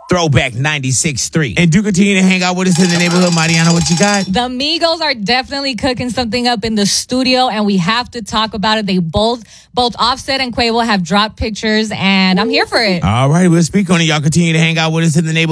Throwback 96.3. And do continue to hang out with us in the neighborhood. Mariana, what you got? The Migos are definitely cooking something up in the studio, and we have to talk about it. They both Offset and Quavo have dropped pictures, and I'm here for it. All right, we'll speak on it. Y'all continue to hang out with us in the neighborhood.